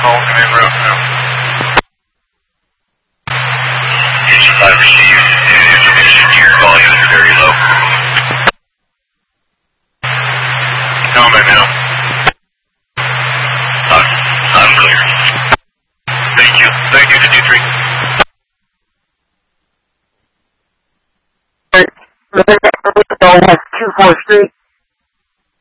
call command route now. I received information your volume is very low. How am I now? I'm clear. Thank you. Thank you, 53. All has 24 Street.